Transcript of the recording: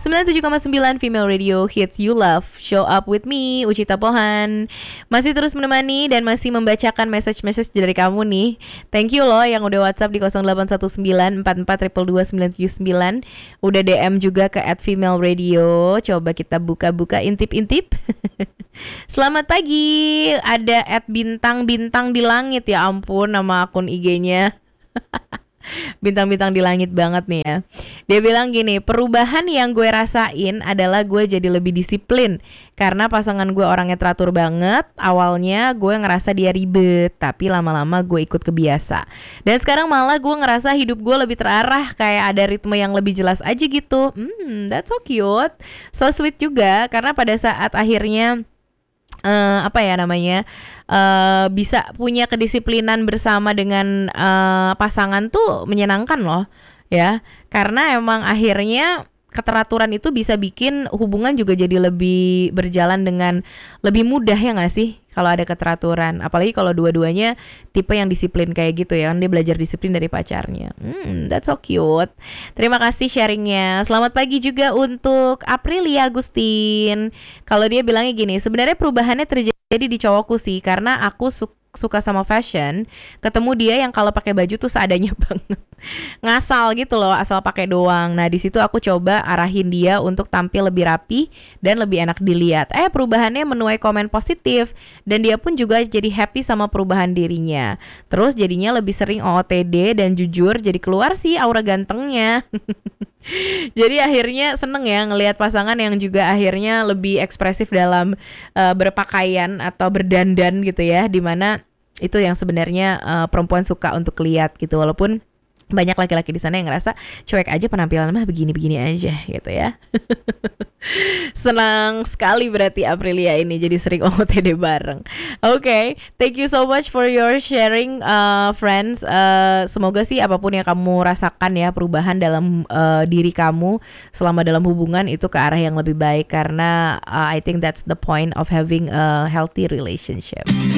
97,9 Female Radio Hits You Love. Show up with me, Ucita Pohan. Masih terus menemani dan masih membacakan message-message dari kamu nih. Thank you loh yang udah WhatsApp di 0819442299. Udah DM juga ke @female-radio. Coba kita buka-buka intip-intip. Selamat pagi. Ada @bintang-bintang di langit, ya ampun nama akun IG-nya. Bintang-bintang di langit banget nih ya. Dia bilang gini, perubahan yang gue rasain adalah gue jadi lebih disiplin. Karena pasangan gue orangnya teratur banget. Awalnya gue ngerasa dia ribet, tapi lama-lama gue ikut kebiasa. Dan sekarang malah gue ngerasa hidup gue lebih terarah, kayak ada ritme yang lebih jelas aja gitu. That's so cute. So sweet juga, karena pada saat akhirnya bisa punya kedisiplinan bersama dengan pasangan tuh menyenangkan loh ya, karena emang akhirnya keteraturan itu bisa bikin hubungan juga jadi lebih berjalan dengan lebih mudah, ya nggak sih kalau ada keteraturan, apalagi kalau dua-duanya tipe yang disiplin kayak gitu ya kan, dia belajar disiplin dari pacarnya. That's so cute. Terima kasih sharingnya. Selamat pagi juga untuk Aprilia Agustin. Kalau dia bilangnya gini, sebenarnya perubahannya terjadi di cowokku sih, karena aku suka sama fashion, ketemu dia yang kalau pakai baju tuh seadanya banget, ngasal gitu loh, asal pakai doang. Nah di situ aku coba arahin dia untuk tampil lebih rapi dan lebih enak dilihat. Perubahannya menuai komen positif dan dia pun juga jadi happy sama perubahan dirinya. Terus jadinya lebih sering OOTD dan jujur, jadi keluar sih aura gantengnya. Jadi akhirnya seneng ya ngelihat pasangan yang juga akhirnya lebih ekspresif dalam berpakaian atau berdandan gitu ya, dimana itu yang sebenarnya perempuan suka untuk lihat gitu, walaupun banyak laki-laki di sana yang ngerasa cuek aja penampilan mah begini-begini aja gitu ya. Senang sekali berarti Aprilia ini jadi sering OOTD bareng. Okay, thank you so much for your sharing, friends. Semoga sih apapun yang kamu rasakan ya, perubahan dalam diri kamu selama dalam hubungan itu ke arah yang lebih baik, karena I think that's the point of having a healthy relationship.